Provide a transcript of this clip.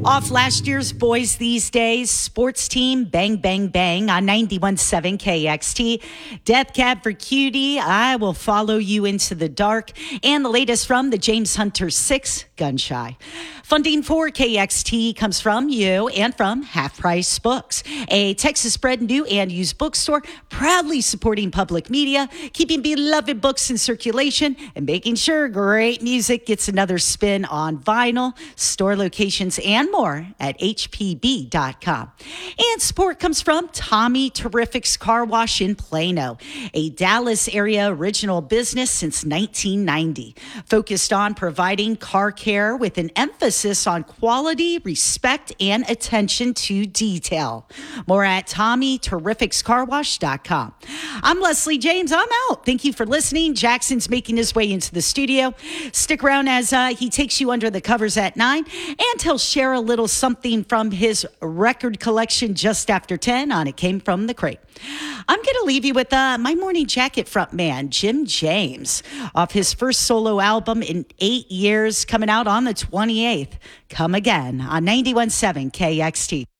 Off last year's Boys These Days sports team, Bang Bang Bang on 91.7 KXT. Death Cab for Cutie, I Will Follow You Into the Dark. And the latest from the James Hunter 6, Gun Shy. Funding for KXT comes from you and from Half Price Books, a Texas-bred new and used bookstore proudly supporting public media, keeping beloved books in circulation, and making sure great music gets another spin on vinyl. Store locations and more at hpb.com. And support comes from Tommy Terrific's Car Wash in Plano, a Dallas area original business since 1990, focused on providing car care with an emphasis on quality, respect, and attention to detail. More at TommyTerrificsCarWash.com. I'm Leslie James. I'm out. Thank you for listening. Jackson's making his way into the studio. Stick around as he takes you under the covers at 9, and he'll share a little something from his record collection just after 10 on It Came From the Crate. I'm going to leave you with my Morning Jacket frontman, Jim James, off his first solo album in 8 years, coming out on the 28th. Come Again on 91.7 KXT.